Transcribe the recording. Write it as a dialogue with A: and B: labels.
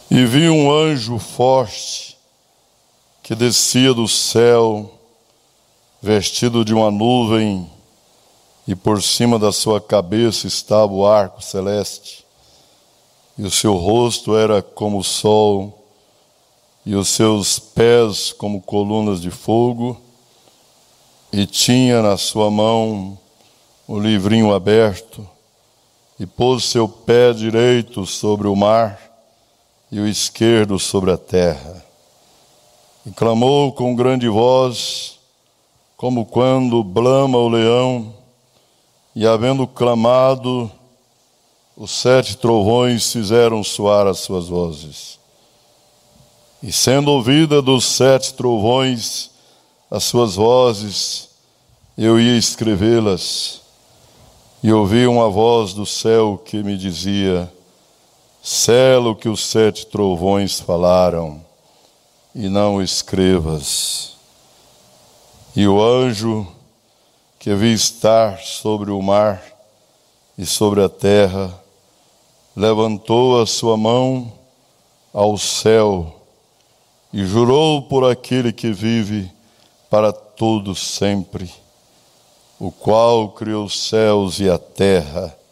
A: E vi um anjo forte que descia do céu, vestido de uma nuvem, e por cima da sua cabeça estava o arco celeste, e o seu rosto era como o sol, e os seus pés como colunas de fogo, e tinha na sua mão o livrinho aberto, e pôs seu pé direito sobre o mar, e o esquerdo sobre a terra. E clamou com grande voz, como quando brama o leão, e havendo clamado, os 7 trovões fizeram soar as suas vozes. E sendo ouvida dos 7 trovões as suas vozes, eu ia escrevê-las, e ouvi uma voz do céu que me dizia: sela o que os 7 trovões falaram, e não escrevas. E o anjo que vi estar sobre o mar e sobre a terra levantou a sua mão ao céu e jurou por aquele que vive para todo sempre, o qual criou os céus e a terra